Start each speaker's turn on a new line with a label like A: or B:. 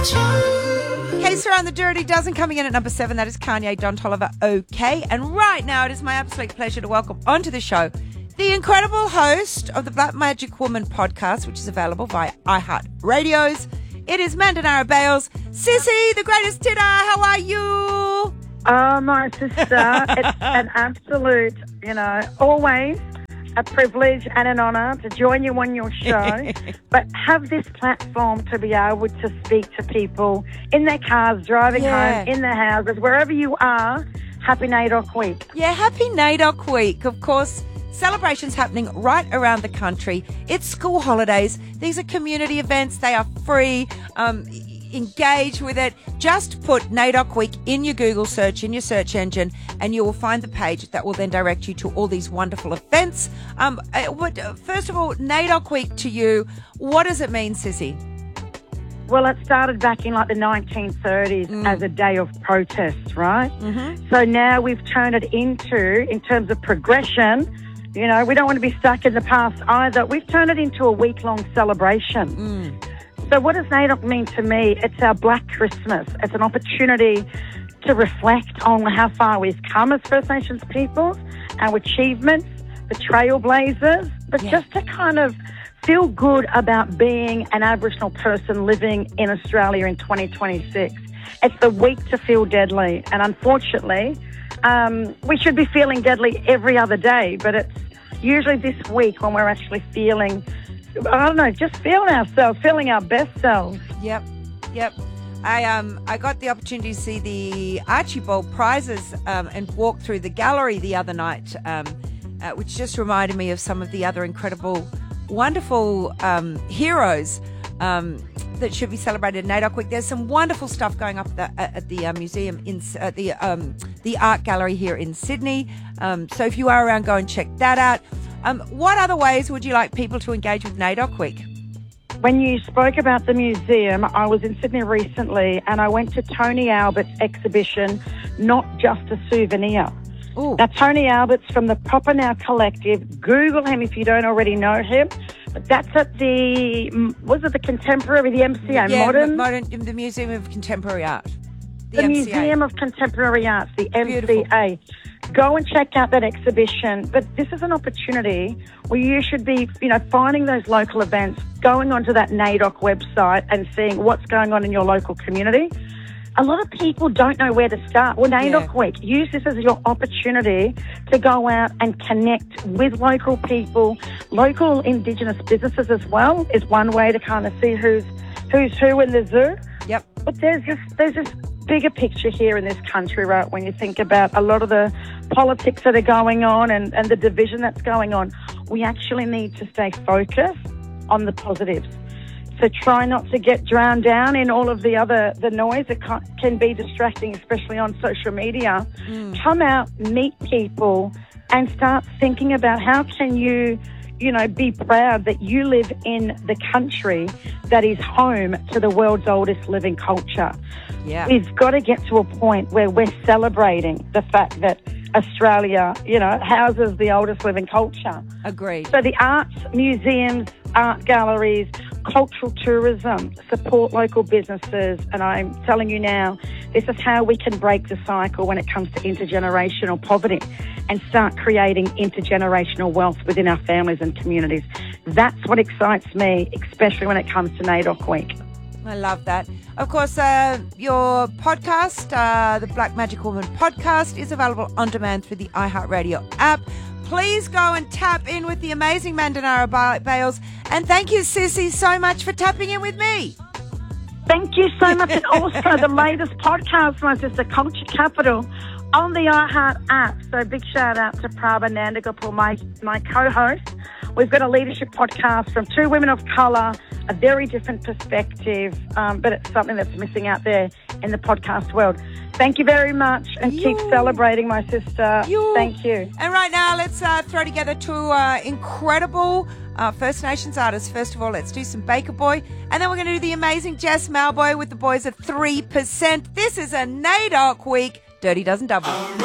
A: Kesa and the Dirty Dozen coming in at number 7. That is Kanye, Don Toliver, OK. And right now it is my absolute pleasure to welcome onto the show the incredible host of the Black Magic Woman podcast, which is available via iHeart Radios. It is Mandanara Bales. Sissy, the greatest titter, how are you?
B: Oh, my sister, it's an absolute, always a privilege and an honour to join you on your show, but have this platform to be able to speak to people in their cars, driving home, in their houses, wherever you are. Happy NAIDOC Week.
A: Yeah, happy NAIDOC Week. Of course, celebrations happening right around the country. It's school holidays. These are community events. They are free. Engage with it. Just put NAIDOC Week in your Google search, in your search engine, and you will find the page that will then direct you to all these wonderful events. First of all, NAIDOC Week to you, what does it mean, Sissy?
B: Well, it started back in the 1930s as a day of protest, right? Mm-hmm. So now we've turned it into, in terms of progression, we don't want to be stuck in the past either. We've turned it into a week-long celebration. So what does NAIDOC mean to me? It's our Black Christmas. It's an opportunity to reflect on how far we've come as First Nations peoples, our achievements, the trailblazers, but just to kind of feel good about being an Aboriginal person living in Australia in 2026. It's the week to feel deadly. And unfortunately, we should be feeling deadly every other day, but it's usually this week when we're actually feeling, just feeling ourselves, feeling our best selves.
A: Yep. I got the opportunity to see the Archibald prizes and walk through the gallery the other night, which just reminded me of some of the other incredible, wonderful heroes that should be celebrated in NAIDOC Week. There's some wonderful stuff going up at the museum in the art gallery here in Sydney. So if you are around, go and check that out. What other ways would you like people to engage with NAIDOC Week?
B: When you spoke about the museum, I was in Sydney recently and I went to Tony Albert's exhibition, Not Just a Souvenir.
A: Ooh.
B: Now, Tony Albert's from the Proper Now Collective. Google him if you don't already know him. But that's at the Contemporary, the MCA,
A: Modern, the Museum of Contemporary Art.
B: The Museum of Contemporary Arts, the MCA. Go and check out that exhibition. But this is an opportunity where you should be, finding those local events, going onto that NAIDOC website and seeing what's going on in your local community. A lot of people don't know where to start. Well, NAIDOC Week, use this as your opportunity to go out and connect with local people. Local Indigenous businesses as well is one way to kind of see who's who in the zoo.
A: Yep.
B: But there's this bigger picture here in this country, right, when you think about a lot of the politics that are going on and the division that's going on. We actually need to stay focused on the positives. So try not to get drowned down in all of the noise that can be distracting, especially on social media. Come out, meet people, and start thinking about how can you, be proud that you live in the country that is home to the world's oldest living culture.
A: Yeah.
B: We've got to get to a point where we're celebrating the fact that Australia, houses the oldest living culture.
A: Agreed.
B: So the arts, museums, art galleries, cultural tourism, support local businesses. And I'm telling you now, this is how we can break the cycle when it comes to intergenerational poverty and start creating intergenerational wealth within our families and communities. That's what excites me, especially when it comes to NAIDOC Week.
A: I love that. Of course, your podcast, the Black Magic Woman podcast, is available on demand through the iHeartRadio app. Please go and tap in with the amazing Mandanara Bales. And thank you, Sissy, so much for tapping in with me.
B: Thank you so much. And also the latest podcast, my sister, Culture Capital, on the iHeart app. So big shout out to Prabha Nandagopal, my co-host. We've got a leadership podcast from two women of colour, a very different perspective, but it's something that's missing out there in the podcast world. Thank you very much, and keep celebrating, my sister. Thank you.
A: And right now, let's throw together two incredible First Nations artists. First of all, let's do some Baker Boy, and then we're going to do the amazing Jess Malboy with the boys at 3%. This is a NAIDOC Week Dirty Dozen Double.